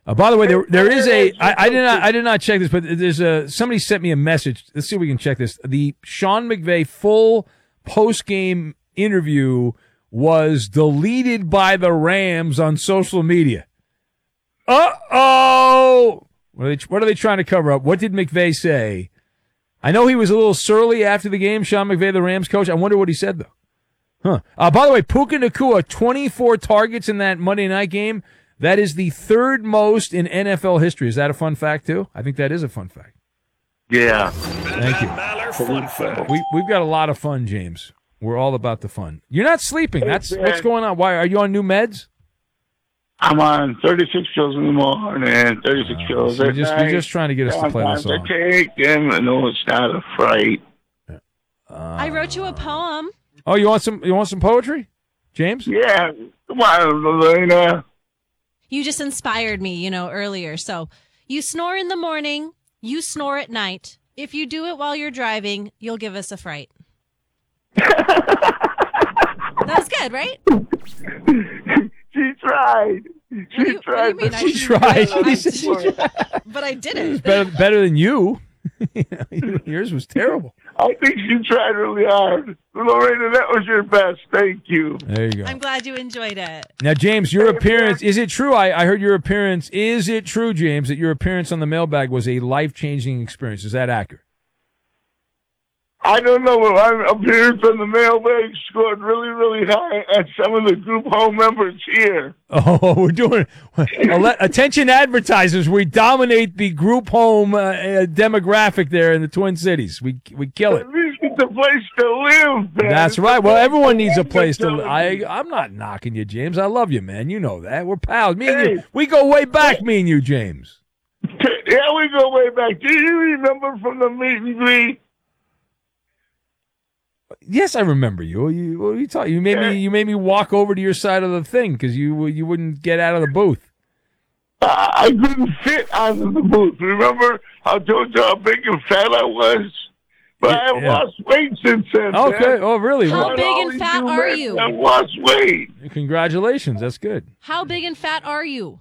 By the way, there is I did not check this, but there's somebody sent me a message. Let's see if we can check this. The Sean McVay full post-game interview was deleted by the Rams on social media. Uh-oh! What are they trying to cover up? What did McVay say? I know he was a little surly after the game, Sean McVay, the Rams coach. I wonder what he said, though. By the way, Puka Nacua, 24 targets in that Monday night game. That is the third most in NFL history. Is that a fun fact, too? I think that is a fun fact. Yeah. Thank you. We've got a lot of fun, James. We're all about the fun. You're not sleeping. That's what's going on. Why? Are you on new meds? I'm on 36 pills in the morning, 36 pills at night. You're just trying to get us to play the song. I take them. No, it's not a fright. I wrote you a poem. Oh, you want some poetry, James? Yeah. Come on, Lorena. You just inspired me, earlier. So, you snore in the morning, you snore at night. If you do it while you're driving, you'll give us a fright. That was good, right? She tried. She tried. But I did it. It was better than you. Yours was terrible. I think she tried really hard. Lorena, that was your best. Thank you. There you go. I'm glad you enjoyed it. Now, James, your appearance, is it true? I heard your appearance. Is it true, James, that your appearance on the mailbag was a life-changing experience? Is that accurate? I don't know, but my appearance on the mailbag scored really, really high at some of the group home members here. Oh, we're doing attention advertisers. We dominate the group home demographic there in the Twin Cities. We kill it. At least it's a place to live, man. That's right. Well, everyone needs a place to live. I'm not knocking you, James. I love you, man. You know that. We're pals. Me and you. We go way back, me and you, James. Yeah, we go way back. Do you remember from the meet and greet? Yes, I remember you. You made me walk over to your side of the thing because you wouldn't get out of the booth. I couldn't fit out of the booth. Remember, I told you how big and fat I was? But I have lost weight since then. Okay. Man. Oh, really? How big and fat are you? I've lost weight. Congratulations. That's good. How big and fat are you?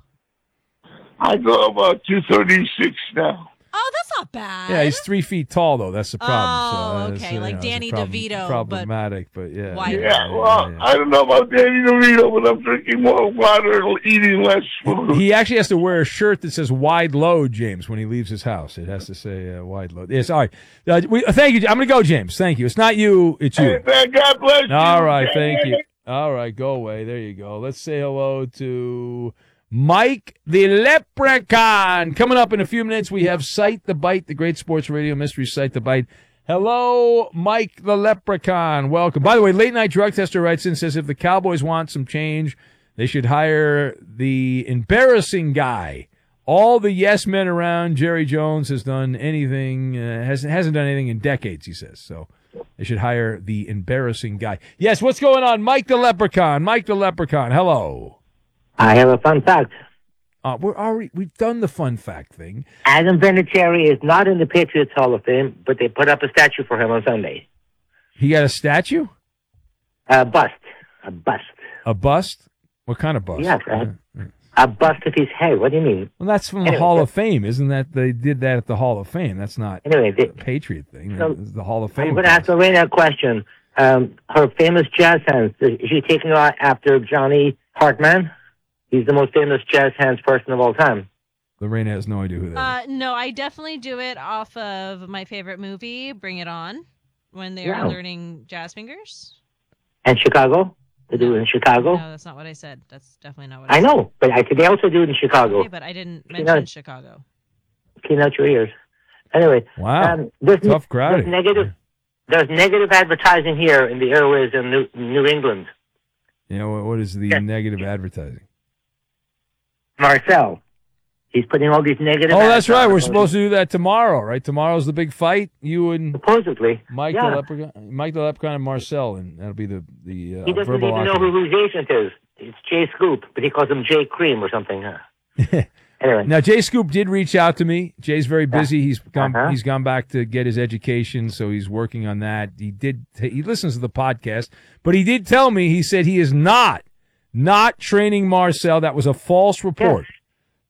I go about 236 now. Oh, that's not bad. Yeah, he's 3 feet tall, though. That's the problem. Oh, okay. Like Danny DeVito. Problematic, but yeah. Well, I don't know about Danny DeVito, but I'm drinking more water and eating less food. He actually has to wear a shirt that says wide load, James, when he leaves his house. It has to say wide load. Yes, all right. Thank you. I'm going to go, James. Thank you. It's not you. It's you. Hey, man, God bless you. All right. Thank you. All right. Go away. There you go. Let's say hello to Mike the Leprechaun. Coming up in a few minutes, we have Sight the Bite, the great sports radio mystery Sight the Bite. Hello, Mike the Leprechaun. Welcome. By the way, Late Night Drug Tester writes in, says if the Cowboys want some change, they should hire the embarrassing guy. All the yes men around Jerry Jones hasn't done anything in decades, he says. So they should hire the embarrassing guy. Yes, what's going on? Mike the Leprechaun. Mike the Leprechaun. Hello. I have a fun fact. We've done the fun fact thing. Adam Vinatieri is not in the Patriots Hall of Fame, but they put up a statue for him on Sunday. He got a statue? A bust. A bust? What kind of bust? Yes, a bust of his head. What do you mean? Well, that's from the Hall of Fame, isn't that? They did that at the Hall of Fame. That's not the Patriot thing. So it's the Hall of Fame. I'm going to ask Lorena a question. Her famous jazz hands, is she taking her after Johnny Hartman? He's the most famous jazz hands person of all time. Lorena has no idea who that is. No, I definitely do it off of my favorite movie, Bring It On, when they are learning jazz fingers. And Chicago? They do it in Chicago? No, that's not what I said. That's definitely not what I said. I know, but they also do it in Chicago. Okay, but I didn't mention Chicago. Clean out your ears. Anyway. Wow. Tough crowd. There's negative advertising here in the airways in New England. You know, what is the negative advertising? Marcel. He's putting all these negative. Oh, that's right. We're supposed to do that tomorrow, right? Tomorrow's the big fight. You and supposedly Mike the Leprechaun, and Marcel, and that'll be the he doesn't even know who his agent is. It's Jay Scoop, but he calls him Jay Cream or something. Anyway, now Jay Scoop did reach out to me. Jay's very busy. He's gone back to get his education, so he's working on that. He listens to the podcast, but he did tell me, he said he is not training Marcel. That was a false report. Yes.